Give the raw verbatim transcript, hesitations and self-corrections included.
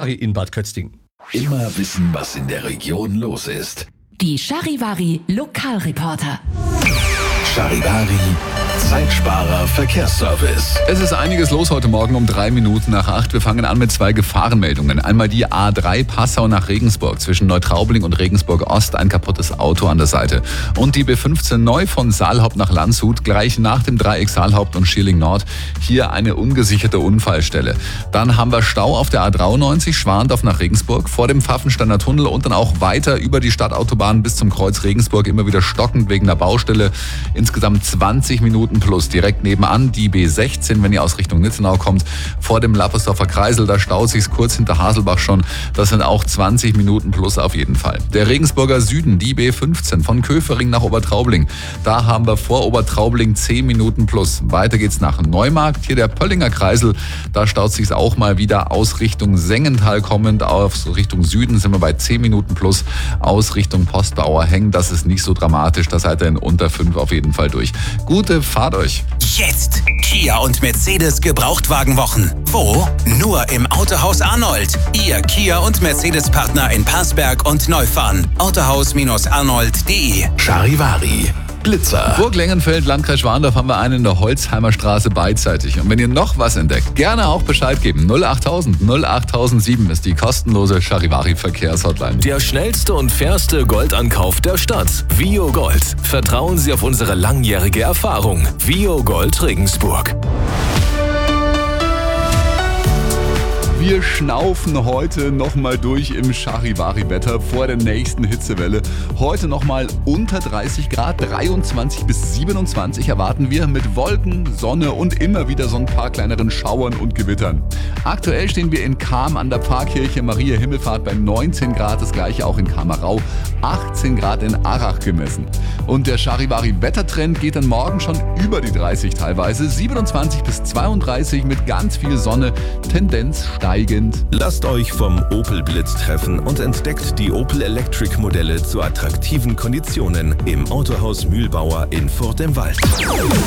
Charivari in Bad Kötzting. Immer wissen, was in der Region los ist. Die Charivari Lokalreporter. Charivari Zeitsparer Verkehrsservice. Es ist einiges los heute Morgen um drei Minuten nach acht. Wir fangen an mit zwei Gefahrenmeldungen. Einmal die A drei Passau nach Regensburg zwischen Neutraubling und Regensburg Ost, ein kaputtes Auto an der Seite. Und die B fünfzehn neu von Saalhaupt nach Landshut, gleich nach dem Dreieck Saalhaupt und Schierling Nord. Hier eine ungesicherte Unfallstelle. Dann haben wir Stau auf der A dreiundneunzig Schwandorf nach Regensburg vor dem Pfaffensteiner Tunnel und dann auch weiter über die Stadtautobahn bis zum Kreuz Regensburg, immer wieder stockend wegen der Baustelle. Insgesamt zwanzig Minuten plus. Direkt nebenan die B sechzehn, wenn ihr aus Richtung Nitzenau kommt, vor dem Lappersdorfer Kreisel, da staut sich's kurz hinter Haselbach schon. Das sind auch zwanzig Minuten plus auf jeden Fall. Der Regensburger Süden, die B fünfzehn, von Köfering nach Obertraubling. Da haben wir vor Obertraubling zehn Minuten plus. Weiter geht's nach Neumarkt, hier der Pöllinger Kreisel. Da staut sich's auch mal wieder aus Richtung Sengenthal kommend. Aus Richtung Süden sind wir bei zehn Minuten plus. Aus Richtung Postbauer Heng, das ist nicht so dramatisch. Da seid ihr in unter fünf auf jeden Fall durch. Gute Fahrt euch. Jetzt Kia und Mercedes Gebrauchtwagenwochen. Wo? Nur im Autohaus Arnold. Ihr Kia und Mercedes Partner in Parsberg und Neufahren. autohaus arnold punkt de. Charivari Blitzer. Burg Lengenfeld, Landkreis Schwandorf haben wir einen in der Holzheimer Straße beidseitig. Und wenn ihr noch was entdeckt, gerne auch Bescheid geben. null achttausend null achttausendsieben ist die kostenlose Charivari Verkehrshotline. Der schnellste und fairste Goldankauf der Stadt. Vio Gold. Vertrauen Sie auf unsere langjährige Erfahrung. Vio Gold Regensburg. Wir schnaufen heute nochmal durch im Charivari-Wetter vor der nächsten Hitzewelle. Heute nochmal unter dreißig Grad, dreiundzwanzig bis siebenundzwanzig erwarten wir mit Wolken, Sonne und immer wieder so ein paar kleineren Schauern und Gewittern. Aktuell stehen wir in Cham an der Pfarrkirche Maria Himmelfahrt bei neunzehn Grad, das gleiche auch in Kamerau, achtzehn Grad in Arach gemessen. Und der Charivari-Wettertrend geht dann morgen schon über die dreißig teilweise, siebenundzwanzig bis zweiunddreißig mit ganz viel Sonne, Tendenz steigend. Lasst euch vom Opel Blitz treffen und entdeckt die Opel Electric Modelle zu attraktiven Konditionen im Autohaus Mühlbauer in Furt im Wald.